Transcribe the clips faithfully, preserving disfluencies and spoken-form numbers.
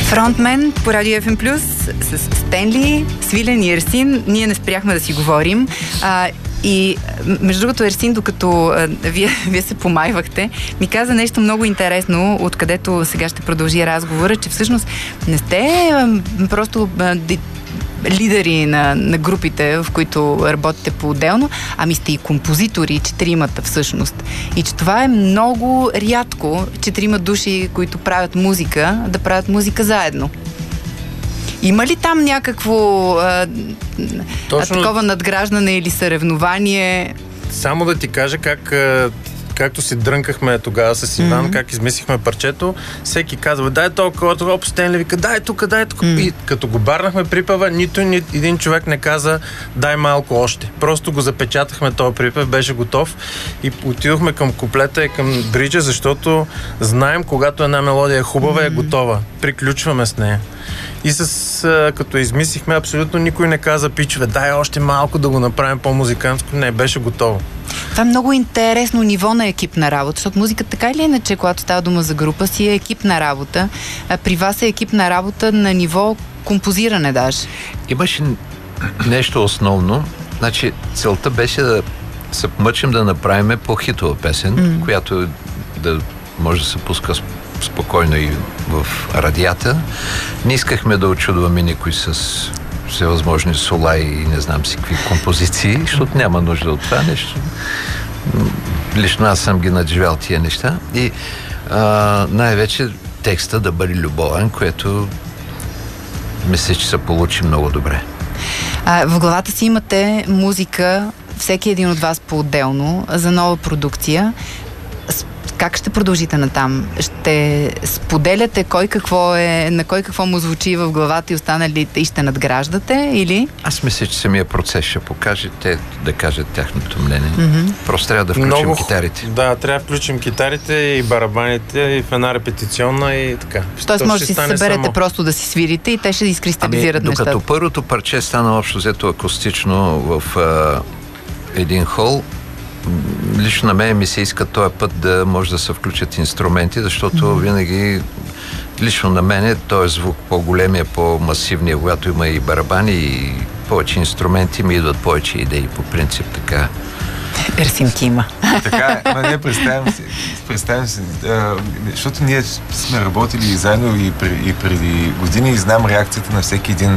Фронтмен по Радио Еф Ем Плюс с Стенли, Свилен и Ерсин. Ние не спряхме да си говорим. А, и между другото, Ерсин, докато а, вие, вие се помайвахте, ми каза нещо много интересно, откъдето сега ще продължи разговора, че всъщност не сте а, просто а, лидери на, на групите, в които работите по-отделно, ами сте и композитори, четиримата всъщност. И че това е много рядко, четирима души, които правят музика, да правят музика заедно. Има ли там някакво а, Точно... такова надграждане или съревнование? Само да ти кажа как... както си дрънкахме тогава с Иван, mm-hmm. как измислихме парчето, всеки казва, дай толкова, това Стенли вика, дай тук, дай тук. Mm-hmm. И като го барнахме припева, нито ни, един човек не каза, дай малко още. Просто го запечатахме този припев, беше готов и отидохме към куплета и към бриджа, защото знаем, когато една мелодия е хубава, mm-hmm. е готова. Приключваме с нея. И с, а, като измислихме, абсолютно никой не каза, пичове, дай още малко да го направим по-музикантско. Не, беше готово. Това е много интересно ниво на екипна работа, защото музиката така или иначе, когато става дума за група, си е екипна работа. А при вас е екипна работа на ниво композиране даже. Имаше нещо основно. Значи, целта беше да се мъчим да направим по-хитова песен, mm. която да може да се пуска спокойно и в радията. Не искахме да очудваме никой с всевъзможни сола и не знам си какви композиции, защото няма нужда от това нещо. Лично аз съм ги надживял тия неща. И а, най-вече текста да бъде любовен, което мисля, че се получи много добре. А, в главата си имате музика, всеки един от вас по-отделно, за нова продукция. Как ще продължите натам? Ще споделяте кой какво е, на кой какво му звучи в главата и останалите и ще надграждате или? Аз мисля, че самия процес ще покаже те да кажат тяхното мнение. Mm-hmm. Просто трябва да включим Много, китарите. Да, трябва да включим китарите и барабаните и в една репетиционна и така. Тоест може да си съберете само... просто да си свирите и те ще изкристализират ами, нещата. Докато първото парче стана общо взето акустично в а, един хол, лично на мен ми се иска този път да може да се включат инструменти, защото mm-hmm. винаги лично на мен този звук по-големия, по-масивния, когато има и барабани и повече инструменти, ми идват повече идеи по принцип, така. Ерсин Кима. Така е, но не представям си, представям си, а, защото ние сме работили и заедно и, при, и преди години и знам реакцията на всеки един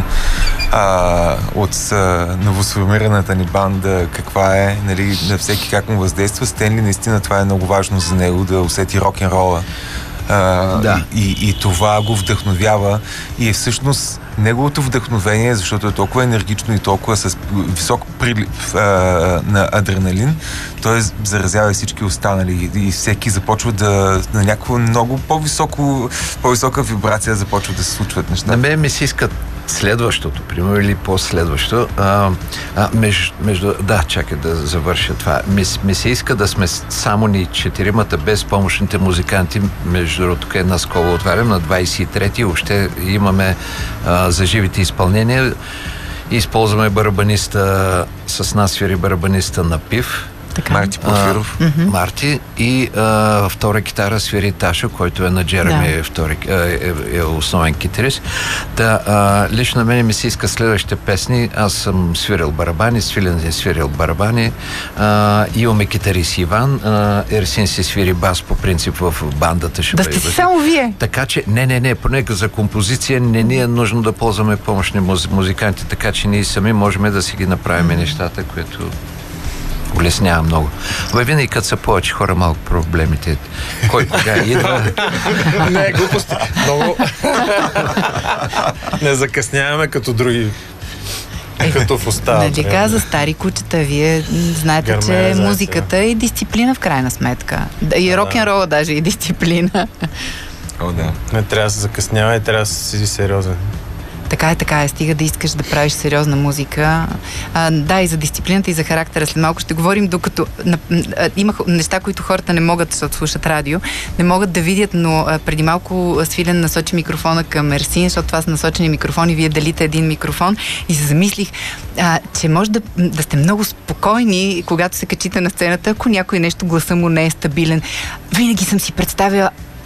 а, от а, новосформираната ни банда, каква е, нали, на всеки как му въздейства. Стенли, наистина това е много важно за него, да усети рок-н-рола. Uh, да. и, и, и това го вдъхновява и е всъщност неговото вдъхновение, защото е толкова енергично и толкова с висок прилив uh, на адреналин, той заразява и всички останали и, и всеки започва да на някаква много по-високо по-висока вибрация започва да се случват неща. На мен ми се искат следващото, примерно, или по-следващо. А, а, между, между, да, чакай да завърша това. Ми, ми се иска да сме само ни четиримата без помощните музиканти. Между другото, тук една скоба отварям на двайсет и трети. Въобще имаме а, за живите изпълнения. Използваме барабаниста, с нас свири барабаниста на Пив. Така. Марти Порфиров. А, mm-hmm. Марти и а, втора китара свири Ташо, който е на Джереми, да. втори, е, е, е основен китарист. Да, а, лично на мен ми се иска следващите песни. Аз съм свирил барабани, Свилен е свирил барабани, а, имаме китарист Иван, а, Ерсин си свири бас по принцип в бандата. Ще да сте само вие? Така че, не, не, не, поне за композиция не ни е нужно да ползваме помощни муз, музиканти, така че ние сами можем да си ги направим mm-hmm. нещата, които улеснява много. Бе, винаги като са повече хора, малко проблемите. Кой кога идва? Не, глупости. Много. Не закъсняваме като други. Е, като в остава. Нали каза, стари кучета, вие знаете, че музиката е дисциплина в крайна сметка. И рок-н-рола даже е дисциплина. О, да. Не трябва да се закъснява и трябва да си сериозен. Така е, така е. Стига да искаш да правиш сериозна музика. А, да, и за дисциплината, и за характера. След малко ще говорим, докато на, а, има неща, които хората не могат, защото слушат радио, не могат да видят, но а, преди малко Свилен насочи микрофона към Ерсин, защото това са насочени микрофони, вие делите един микрофон и се замислих, а, че може да, да сте много спокойни, когато се качите на сцената, ако някой нещо гласа му не е стабилен. Винаги съм си представила,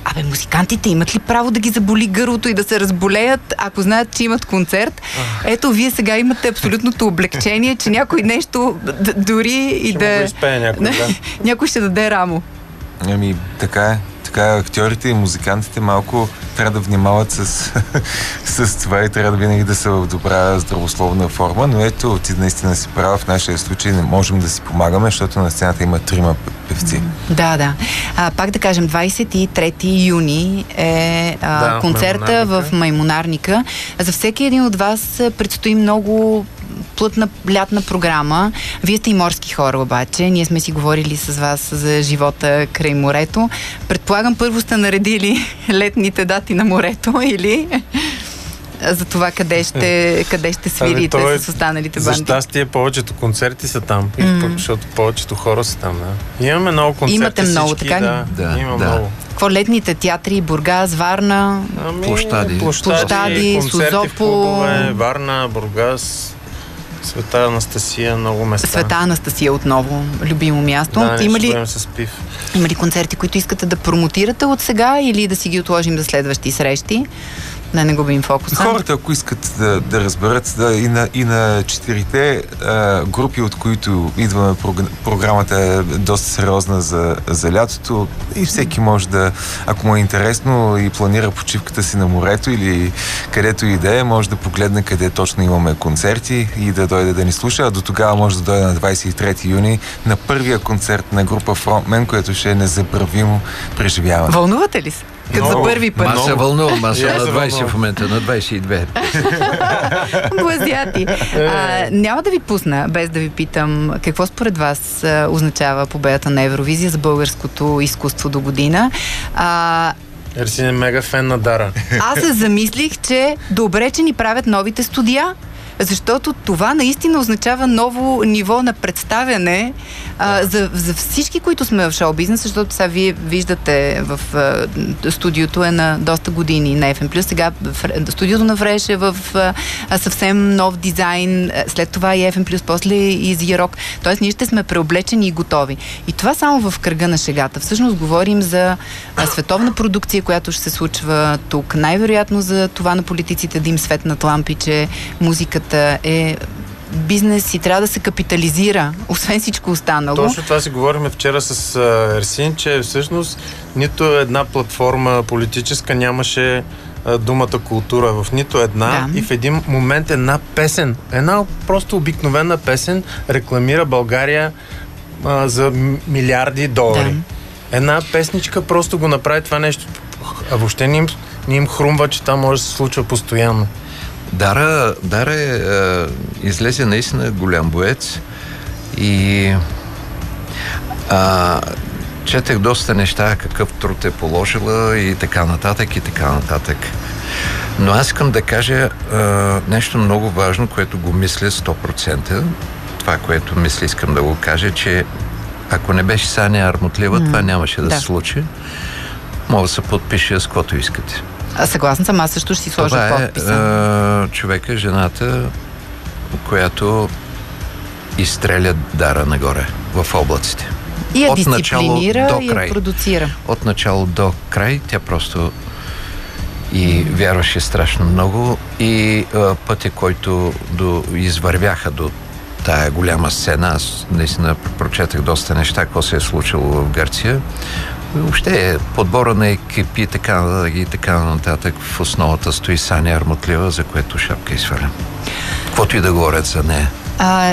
Абе, музикантите имат ли право да ги заболи гърлото и да се разболеят, ако знаят, че имат концерт? Ето, вие сега имате абсолютното облегчение, че някой нещо д- дори и Ще да... му го изпее някой, да. Някой ще даде рамо. Ами, така е. Така, актьорите и музикантите малко трябва да внимават с, с това и трябва да винаги да са в добра здравословна форма, но ето, ти наистина си права, в нашия случай не можем да си помагаме, защото на сцената има трима певци. Да, да. А, пак да кажем, двадесет и трети юни е а, Да, концерта Маймонарника. в Маймонарника. За всеки един от вас предстои много плътна лятна програма. Вие сте и морски хора обаче. Ние сме си говорили с вас за живота край морето. Предполагам, първо сте наредили летните дати на морето или за това къде ще, къде ще свирите Ами, той, с останалите за банди? щастие повечето концерти са там, mm. защото повечето хора са там. Да. Имаме много концерти. Имате много, всички, така ли? Да, Да, има да. много. Какво летните театри? Бургас, Варна? Ами, Площади. площади, Площади, концерти в Созопол. клубове, Варна, Бургас, Света Анастасия, много места. Света Анастасия отново, любимо място. Да, има, нещо ли, време с пив. има ли концерти, които искате да промотирате от сега или да си ги отложим за следващи срещи? Да не губим фокуса. Хората, ако искат да, да разберат, да, и, на, и на четирите а, групи, от които идваме, прог- програмата е доста сериозна за, за лятото и всеки може да, ако му е интересно и планира почивката си на морето или където и да е, може да погледне къде точно имаме концерти и да дойде да ни слуша, а до тогава може да дойде на двадесет и трети юни на първия концерт на група Frontman, което ще е незабравимо преживяване. Вълнувате ли се? Като за Много. първи път. Ма се вълнувам, аз съм Я на се двадесет вълнувам. в момента, на двадесет и две. Блазяти. А, няма да ви пусна, без да ви питам, какво според вас а, означава победата на Евровизия за българското изкуство до година. А, Ерсин е мега фен на Дара. аз се замислих, че добре, че ни правят новите студия, защото това наистина означава ново ниво на представяне а, за, за всички, които сме в шоу-бизнес, защото сега вие виждате в а, студиото е на доста години на еф ем плюс, сега фр- студиото на Фреш е в а, съвсем нов дизайн, след това и еф ем плюс, после и Зирок. Тоест ние ще сме преоблечени и готови. И това само в кръга на шегата. Всъщност говорим за а, световна продукция, която ще се случва тук. Най-вероятно за това на политиците да им светнат лампи, че музиката е бизнес и трябва да се капитализира, освен всичко останало. Точно това си говорим вчера с а, Ерсин, че всъщност нито една платформа политическа нямаше а, думата култура в нито една Да. и в един момент една песен, една просто обикновена песен рекламира България а, за м- милиарди долари. Да. Една песничка просто го направи това нещо. А въобще не им, не им хрумва, че това може да се случва постоянно. Дара, Дара е, е, излезе наистина голям боец и а, четах доста неща, какъв труд е положила и така нататък и така нататък. Но аз искам да кажа а, нещо много важно, което го мисля сто процента. Това, което мисля, искам да го кажа, че ако не беше Саня Армутлива, mm. това нямаше да, да се случи. Мога да се подпиша с каквото искате. А съгласна съм, аз също ще си сложа Това е подписа. а, човека, жената, която изстреля Дара нагоре в облаците. И я от дисциплинира, начало до и я край. продуцира. От начало до край тя просто и вярваше страшно много и а, пътя, който до, извървяха до тая голяма сцена, аз наистина прочетах доста неща, какво се е случило в Гърция. Въобще подбора на екипи и така нататък и така нататък в основата стои Саня Армутлива, за което шапка изфалям. Каквото и да говорят за нея. А,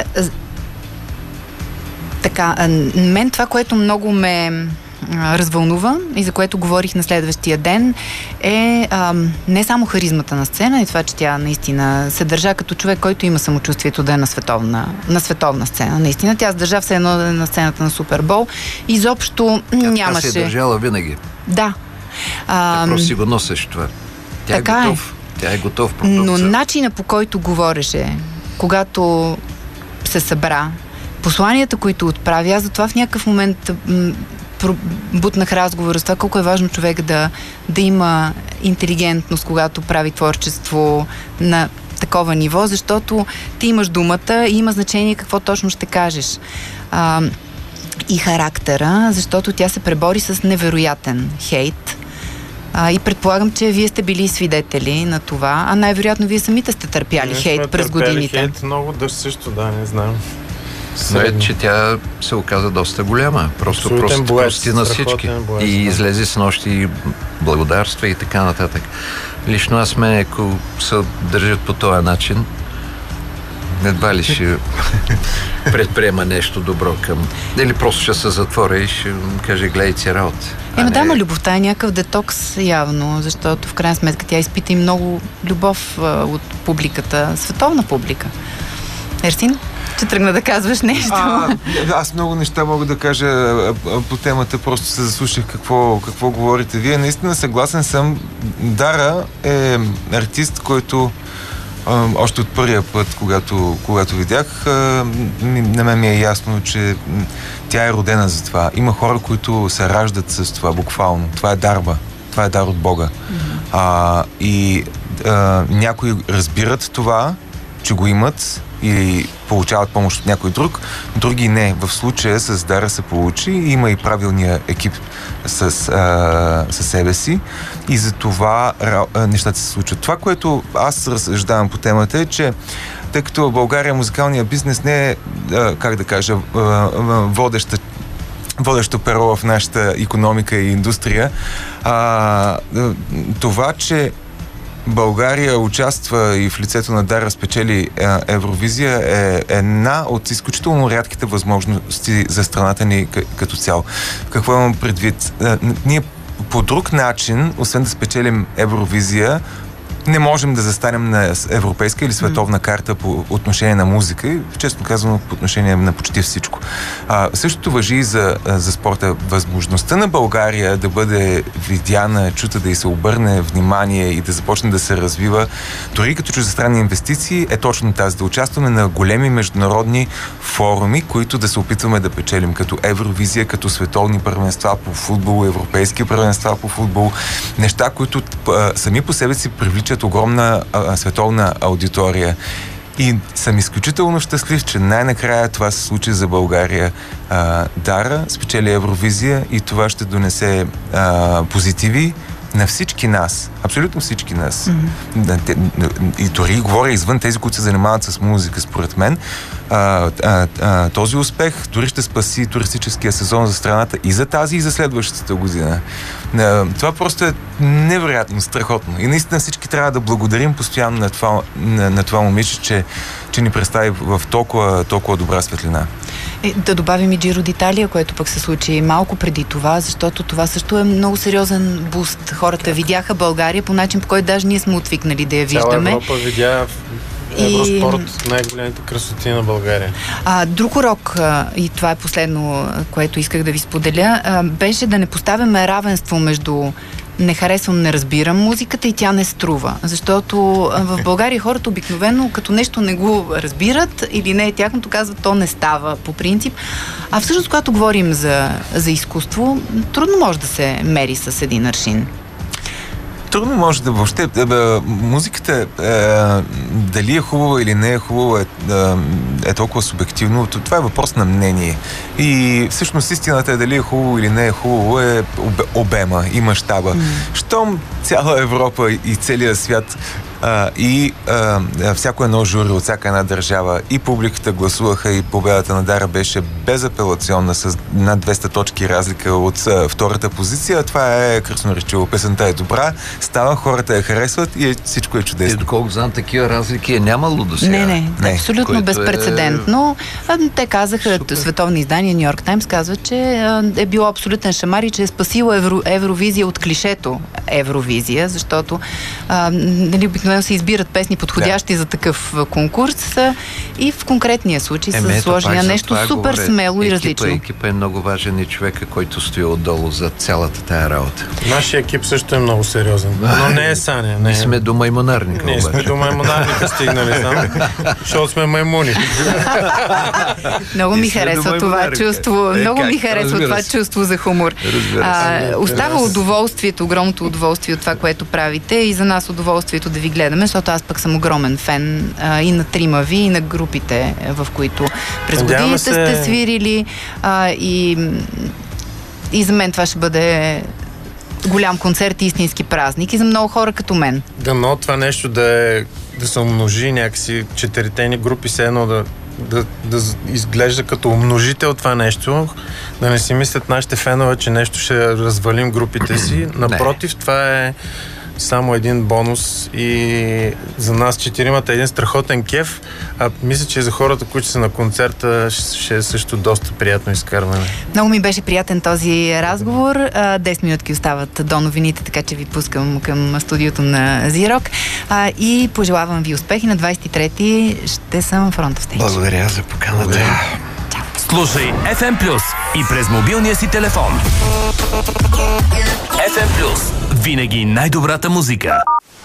така, а, мен това, което много ме а, развълнува и за което говорих на следващия ден е а, не само харизмата на сцена и това, че тя наистина се държа като човек, който има самочувствието да е на световна, на световна сцена. Наистина тя се държа все едно да е на сцената на Супербол. Изобщо Тя нямаше... така се е държала винаги. Да. А, Тя просто си го носиш това. Тя така е е. готов. Тя е готов продукт. Но за- начина, по който говореше, когато се събра, посланията, които отправи, аз затова в някакъв момент м- про- бутнах разговора с това колко е важно човек да, да има интелигентност, когато прави творчество на такова ниво, защото ти имаш думата и има значение какво точно ще кажеш. А, и характера, защото тя се пребори с невероятен хейт. А, и предполагам, че вие сте били свидетели на това, а най-вероятно вие самите сте търпяли Ние хейт сме през търпяли годините. Хейт, много дъжд също, да, не знам. Но е, че тя се оказа доста голяма. Просто просто прости на всички. Боец, и да. излезе с нощи благодарства и така нататък. Лично аз мен, ако се държат по този начин, едва ли ще предприема нещо добро към... Или просто ще се затворя и ще каже, гледай си работа. Ема да, но любовта е някакъв детокс явно, защото в крайна сметка тя изпита и много любов а, от публиката, световна публика. Ерсин, че тръгна да казваш нещо. А, аз много неща мога да кажа а, а, по темата, просто се заслушах какво, какво говорите вие. Наистина съгласен съм. Дара е артист, който а, още от първия път, когато, когато видях, а, на мен ми е ясно, че тя е родена за това. Има хора, които се раждат с това, буквално. Това е дарба. Това е дар от Бога. Mm-hmm. А, и а, някои разбират това, че го имат и получават помощ от някой друг, други не. В случая с Дара се получи, има и правилния екип с, а, със себе си и за това а, нещата се случват. Това, което аз разсъждавам по темата е, че тъй като в България музикалния бизнес не е, а, как да кажа, а, а, водеща водещо перо в нашата икономика и индустрия, а, това, че България участва и в лицето на Дара спечели Евровизия е една от изключително рядките възможности за страната ни като цяло. Какво имам предвид? Ние по друг начин, освен да спечелим Евровизия, не можем да застанем на европейска или световна карта по отношение на музика и, честно казано, по отношение на почти всичко. А, същото важи и за, за спорта. Възможността на България да бъде видяна, чута, да й се обърне внимание и да започне да се развива, дори като чуждестранни инвестиции, е точно тази. Да участваме на големи международни форуми, които да се опитваме да печелим, като Евровизия, като световни първенства по футбол, европейски първенства по футбол. Неща, които а, сами по себе си привличат огромна а, световна аудитория. И съм изключително щастлив, че най-накрая това се случи за България. А, Дара спечели Евровизия и това ще донесе а, позитиви на всички нас. Абсолютно всички нас. Mm-hmm. И дори говоря извън тези, които се занимават с музика, според мен. А, а, а, този успех дори ще спаси туристическия сезон за страната и за тази, и за следващата година. А, това просто е невероятно, страхотно. И наистина всички трябва да благодарим постоянно на това, на, на това момиче, че, че ни представи в толкова, толкова добра светлина. Е, да добавим и Джиро d'Италия, което пък се случи малко преди това, защото това също е много сериозен буст. Хората как? видяха България по начин, по който даже ние сме отвикнали да я Цяла виждаме. Европа видя Евроспорт, и... най-големите красоти на България. А, друг урок, а, и това е последно, което исках да ви споделя, а, беше да не поставяме равенство между не харесвам, не разбирам музиката и тя не струва. Защото в България хората обикновено, като нещо не го разбират или не е тяхното, казват, то не става по принцип. А всъщност, когато говорим за, за изкуство, трудно може да се мери с един аршин. Трудно може да въобще... Музиката, е, дали е хубава или не е хубава, е, е толкова субективно. Това е въпрос на мнение. И всъщност истината е дали е хубаво или не е хубаво е обема и мащаба. Mm. Щом цяла Европа и целия свят а, и а, всяко едно жури от всяка една държава и публиката гласуваха и победата на Дара беше безапелационна с над двеста точки разлика от а, втората позиция. Това е красноречиво. Песента е добра, става, хората я харесват и е, всичко е чудесно. И доколко знам, такива разлики е нямало до сега. Не, не, не. Абсолютно безпрецедентно. Е... Те казаха, супер. Световни издания, Ню Йорк Таймс казва, че е било абсолютен шамар и че е спасила Евро, Евровизия от клишето Евровизия, защото а, нали, обикновено се избират песни подходящи да. за такъв конкурс а, и в конкретния случай е, са сложили нещо супер говоря. смело и екипа, различно. Екипа е много важен и човека, който стои отдолу за цялата тая работа. Нашия екип също е много сериозен, но не е Саня. Не Ние сме до маймонарника. Ние сме до маймонарника стигнали сам, защото сме маймуни. Много ми харесва това чувство. Е, много как? ми харесва това чувство за хумор. А, остава удоволствието, огромното удоволствие от това, което правите и за нас удоволствието да ви гледаме, защото аз пък съм огромен фен а, и на трима ви, и на групите, в които през годините се... сте свирили а, и, и за мен това ще бъде голям концерт и истински празник и за много хора като мен. Да, но това нещо да, е, да се умножи някакси четирите ни групи, все едно да, да, да изглежда като умножител това нещо, да не си мислят нашите фенове, че нещо ще развалим групите си. Напротив, това е само един бонус и за нас четиримата е един страхотен кеф, а мисля, че за хората, които са на концерта, ще е също доста приятно изкарване. Много ми беше приятен този разговор. десет минутки остават до новините, така че ви пускам към студиото на Зирок и пожелавам ви успехи. На двадесет и трети ще съм в Front of Stage. Благодаря за поканата. Слушай еф ем Плюс и през мобилния си телефон. еф ем Плюс. Винаги най-добрата музика.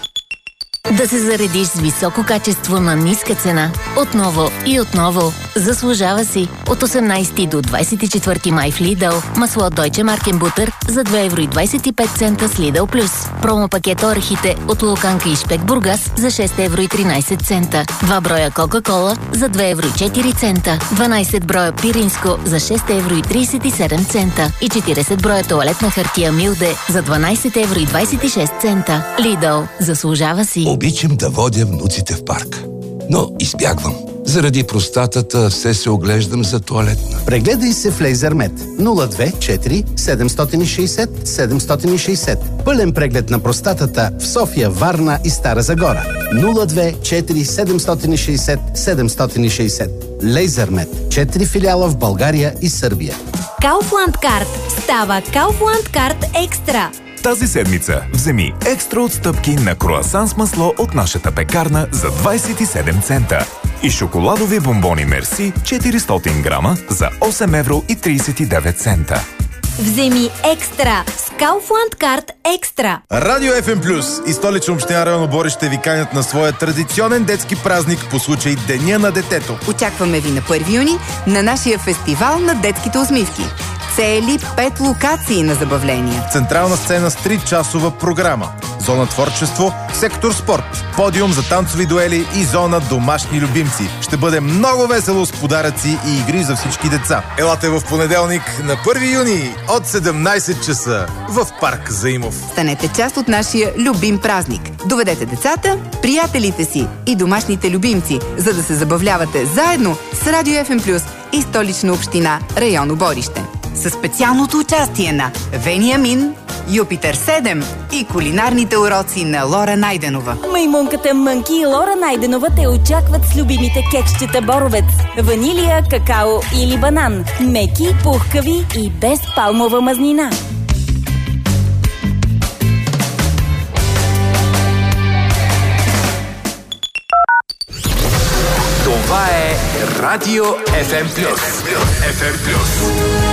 Да се заредиш с високо качество на ниска цена. Отново и отново. Заслужава си. От осемнадесети до двадесет и четвърти май в Lidl. Масло Deutsche Markenbutter за две евро и двадесет и пет цента с Lidl Plus. Промо пакет орехите от Луканка и Шпек Бургас за шест евро и тринадесет цента. Два броя Кока-Кола за две евро и четири цента. дванадесет броя Пиринско за шест евро и тридесет и седем цента. И четиридесет броя тоалетна хартия Милде за дванадесет евро и двадесет и шест цента. Lidl. Заслужава си. Обичам да водя внуците в парк, но избягвам. Заради простатата все се оглеждам за тоалетна. Прегледай се в Лейзермет нула две четири седемстотин и шейсет седемстотин и шейсет. Пълен преглед на простатата в София, Варна и Стара Загора. нула две четири седемстотин и шейсет седемстотин и шейсет. Лейзермет. четири филиала в България и Сърбия. Kaufland Card става Kaufland Card Екстра. Тази седмица вземи екстра отстъпки на круасан с масло от нашата пекарна за двадесет и седем цента и шоколадови бомбони Мерси четиристотин грама за осем евро и тридесет и девет цента. Вземи екстра с Kaufland Card Екстра. Радио еф ем Плюс и Столична община район Обори ще ви канят на своя традиционен детски празник по случай Деня на детето. Очакваме ви на първи юни на нашия фестивал на детските усмивки. Цели пет локации на забавления. Централна сцена с три-часова програма. Зона творчество, сектор спорт, подиум за танцови дуели и зона домашни любимци. Ще бъде много весело с подаръци и игри за всички деца. Елате в понеделник на първи юни от седемнадесет часа в парк Заимов. Станете част от нашия любим празник. Доведете децата, приятелите си и домашните любимци, за да се забавлявате заедно с Радио еф ем Плюс и Столична община район Оборище. Със специалното участие на Вениамин, Юпитер седем и кулинарните уроци на Лора Найденова. Маймунката Мънки и Лора Найденова те очакват с любимите кексчета Боровец. Ванилия, какао или банан. Меки, пухкави и без палмова мазнина. Това е Радио еф ем Плюс. еф ем Плюс.